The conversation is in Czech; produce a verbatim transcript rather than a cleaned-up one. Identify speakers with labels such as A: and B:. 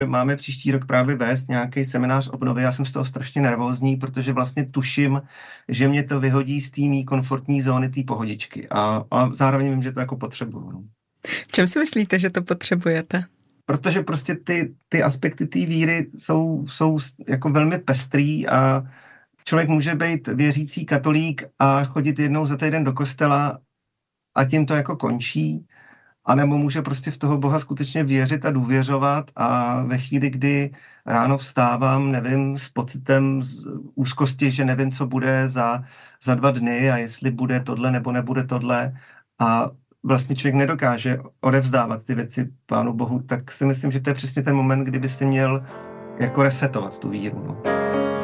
A: Máme příští rok právě vést nějaký seminář obnovy. Já jsem z toho strašně nervózní, protože vlastně tuším, že mě to vyhodí z té mý komfortní zóny, té pohodičky. A, a zároveň vím, že to jako potřebuju. No.
B: V čem si myslíte, že to potřebujete?
A: Protože prostě ty, ty aspekty té víry jsou, jsou jako velmi pestrý a člověk může být věřící katolík a chodit jednou za týden do kostela a tím to jako končí. A nebo může prostě v toho Boha skutečně věřit a důvěřovat a ve chvíli, kdy ráno vstávám, nevím, s pocitem z úzkosti, že nevím, co bude za, za dva dny a jestli bude tohle nebo nebude tohle a vlastně člověk nedokáže odevzdávat ty věci Pánu Bohu, tak si myslím, že to je přesně ten moment, kdy byste měl jako resetovat tu víru. No.